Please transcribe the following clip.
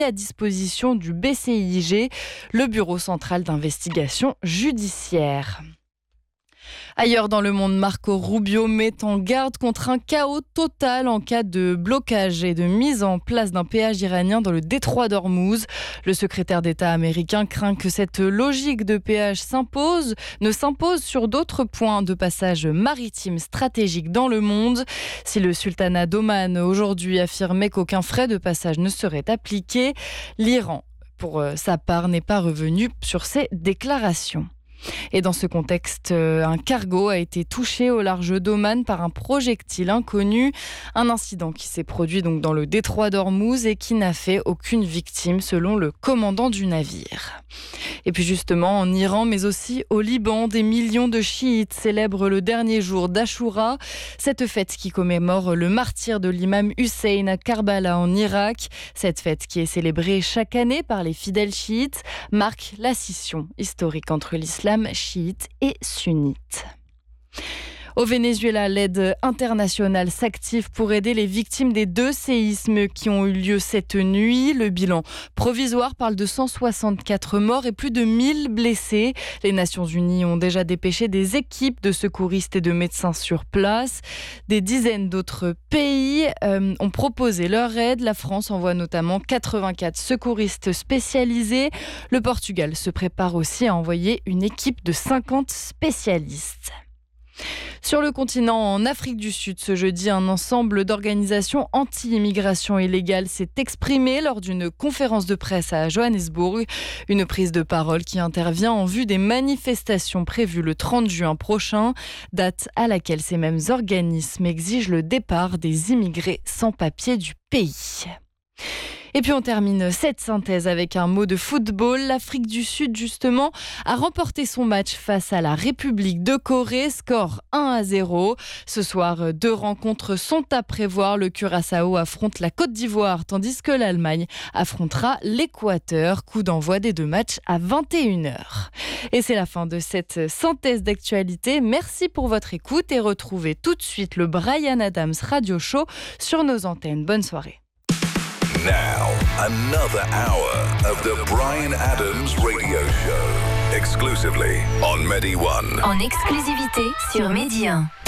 à disposition du BCIG, le Bureau central d'investigation judiciaire. Ailleurs dans le monde, Marco Rubio met en garde contre un chaos total en cas de blocage et de mise en place d'un péage iranien dans le détroit d'Ormuz. Le secrétaire d'État américain craint que cette logique de péage ne s'impose sur d'autres points de passage maritime stratégiques dans le monde. Si le sultanat d'Oman aujourd'hui affirmait qu'aucun frais de passage ne serait appliqué, l'Iran, pour sa part, n'est pas revenu sur ces déclarations. Et dans ce contexte, un cargo a été touché au large d'Oman par un projectile inconnu. Un incident qui s'est produit donc dans le détroit d'Ormuz et qui n'a fait aucune victime selon le commandant du navire. Et puis justement, en Iran, mais aussi au Liban, des millions de chiites célèbrent le dernier jour d'Ashura, cette fête qui commémore le martyre de l'imam Hussein à Karbala en Irak. Cette fête qui est célébrée chaque année par les fidèles chiites marque la scission historique entre l'islam chiite et sunnite. Au Venezuela, l'aide internationale s'active pour aider les victimes des 2 séismes qui ont eu lieu cette nuit. Le bilan provisoire parle de 164 morts et plus de 1000 blessés. Les Nations Unies ont déjà dépêché des équipes de secouristes et de médecins sur place. Des dizaines d'autres pays ont proposé leur aide. La France envoie notamment 84 secouristes spécialisés. Le Portugal se prépare aussi à envoyer une équipe de 50 spécialistes. Sur le continent, en Afrique du Sud, ce jeudi, un ensemble d'organisations anti-immigration illégale s'est exprimé lors d'une conférence de presse à Johannesburg. Une prise de parole qui intervient en vue des manifestations prévues le 30 juin prochain, date à laquelle ces mêmes organismes exigent le départ des immigrés sans papier du pays. Et puis on termine cette synthèse avec un mot de football. L'Afrique du Sud, justement, a remporté son match face à la République de Corée. Score 1-0. Ce soir, 2 rencontres sont à prévoir. Le Curaçao affronte la Côte d'Ivoire, tandis que l'Allemagne affrontera l'Équateur. Coup d'envoi des 2 matchs à 21h. Et c'est la fin de cette synthèse d'actualité. Merci pour votre écoute et retrouvez tout de suite le Bryan Adams Radio Show sur nos antennes. Bonne soirée. Now, another hour of the Bryan Adams Radio Show, exclusively on Medi One. En exclusivité sur Medi 1.